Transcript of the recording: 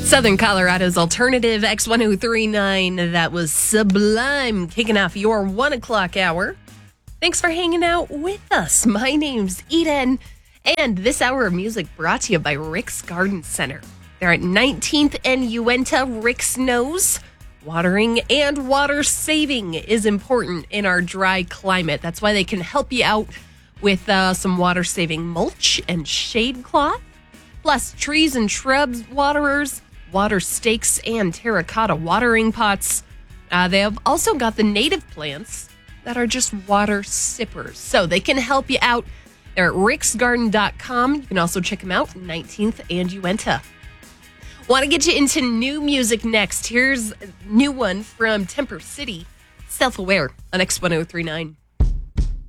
Southern Colorado's alternative X1039. That was Sublime, kicking off your 1 o'clock hour. Thanks for hanging out with us. My name's Eden, and this hour of music brought to you by Rick's Garden Center. They're at 19th and Uinta. Rick's knows watering and water saving is important in our dry climate. That's why they can help you out with some water saving mulch and shade cloth, plus trees and shrubs waterers, water stakes, and terracotta watering pots. They have also got the native plants that are just water sippers. So they can help you out. They're at ricksgarden.com. You can also check them out, 19th and Uinta. Want to get you into new music next. Here's a new one from Temper City, Self-Aware on X1039.